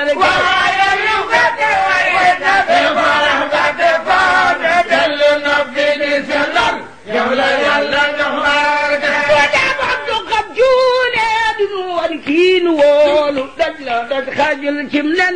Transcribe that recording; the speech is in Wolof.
waaye lu gàtt waaye gàtt farax gàtt faane dellu na fi di sellal yow la yàlla jox barke ودابت قبجوني دنوان كين وولو دجلا دج خاجل كمنا